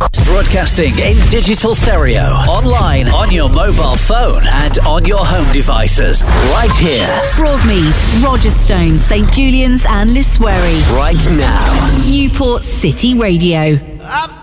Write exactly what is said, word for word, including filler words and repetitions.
Broadcasting in digital stereo, online, on your mobile phone, and on your home devices. Right here. Broadmeath, Rogerstone, St Julian's, and Liswery. Right now. Newport City Radio. I've